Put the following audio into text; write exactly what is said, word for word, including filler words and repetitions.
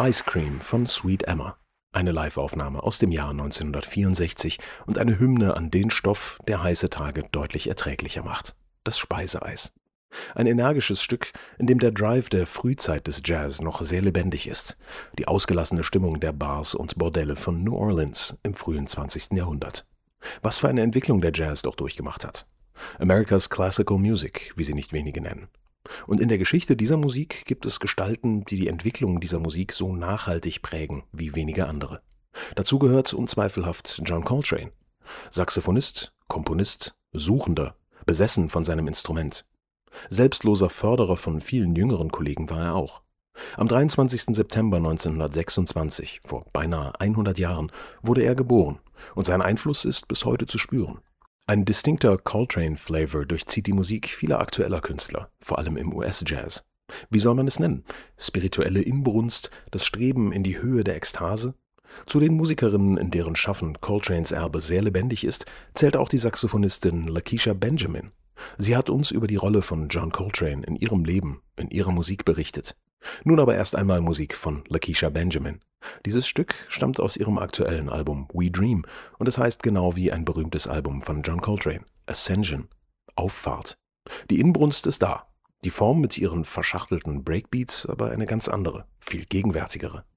Ice Cream von Sweet Emma. Eine Live-Aufnahme aus dem Jahr neunzehnhundertvierundsechzig und eine Hymne an den Stoff, der heiße Tage deutlich erträglicher macht: das Speiseeis. Ein energisches Stück, in dem der Drive der Frühzeit des Jazz noch sehr lebendig ist. Die ausgelassene Stimmung der Bars und Bordelle von New Orleans im frühen zwanzigsten Jahrhundert. Was für eine Entwicklung der Jazz doch durchgemacht hat. America's Classical Music, wie sie nicht wenige nennen. Und in der Geschichte dieser Musik gibt es Gestalten, die die Entwicklung dieser Musik so nachhaltig prägen wie wenige andere. Dazu gehört unzweifelhaft John Coltrane. Saxophonist, Komponist, Suchender, besessen von seinem Instrument. Selbstloser Förderer von vielen jüngeren Kollegen war er auch. Am dreiundzwanzigsten September neunzehnhundertsechsundzwanzig, vor beinahe hundert Jahren, wurde er geboren und sein Einfluss ist bis heute zu spüren. Ein distinkter Coltrane-Flavor durchzieht die Musik vieler aktueller Künstler, vor allem im U S-Jazz. Wie soll man es nennen? Spirituelle Inbrunst, das Streben in die Höhe der Ekstase? Zu den Musikerinnen, in deren Schaffen Coltranes Erbe sehr lebendig ist, zählt auch die Saxophonistin Lakecia Benjamin. Sie hat uns über die Rolle von John Coltrane in ihrem Leben, in ihrer Musik berichtet. Nun aber erst einmal Musik von Lakecia Benjamin. Dieses Stück stammt aus ihrem aktuellen Album We Dream und es heißt genau wie ein berühmtes Album von John Coltrane, Ascension, Auffahrt. Die Inbrunst ist da, die Form mit ihren verschachtelten Breakbeats aber eine ganz andere, viel gegenwärtigere.